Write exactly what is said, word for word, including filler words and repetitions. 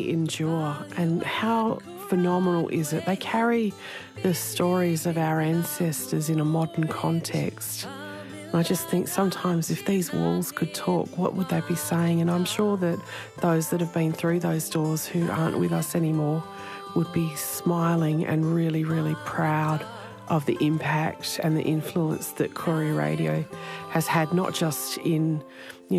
endure, and how phenomenal is it? They carry the stories of our ancestors in a modern context. And I just think sometimes if these walls could talk, what would they be saying? And I'm sure that those that have been through those doors who aren't with us anymore would be smiling and really, really proud of the impact and the influence that Koori Radio has had, not just in, you